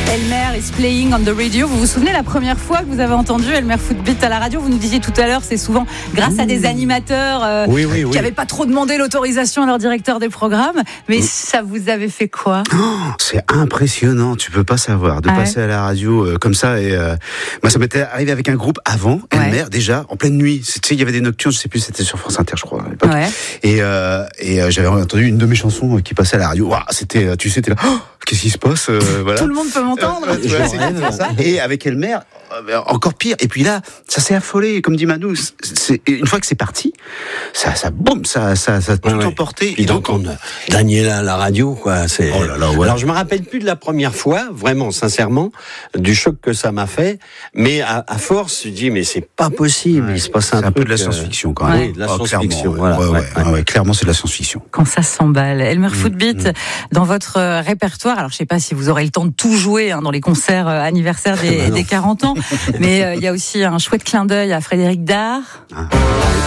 Elmer is playing on the radio. Vous vous souvenez la première fois que vous avez entendu Elmer Footbeat à la radio? Vous nous disiez tout à l'heure, c'est souvent grâce à des animateurs qui n'avaient pas trop demandé l'autorisation à leur directeur des programmes. Mais ça vous avait fait quoi? C'est impressionnant, tu peux pas savoir de passer à la radio comme ça. Et moi, ça m'était arrivé avec un groupe avant Elmer, déjà en pleine nuit. Tu sais, il y avait des nocturnes, je sais plus, c'était sur France Inter, je crois, à l'époque. Et j'avais entendu une de mes chansons qui passait à la radio. Wow, c'était, tu sais, t'es là. Qu'est-ce qui se passe voilà. Tout le monde peut m'entendre. Et avec Elmer, encore pire. Et puis là, ça s'est affolé, comme dit Manu. Une fois que c'est parti, ça tout emporté. Et donc Daniela à la radio, quoi. C'est. Oh là là, ouais. Alors je me rappelle plus de la première fois, vraiment, sincèrement, du choc que ça m'a fait. Mais à force, je dis mais c'est pas possible. Il se passe un peu de la science-fiction quand même. Oui, de la science-fiction. Clairement, c'est de la science-fiction. Quand ça s'emballe, Elmer Footbeat, dans votre répertoire. Alors je sais pas si vous aurez le temps de tout jouer dans les concerts anniversaires des 40 ans, mais il y a aussi un chouette clin d'œil à Frédéric Dard.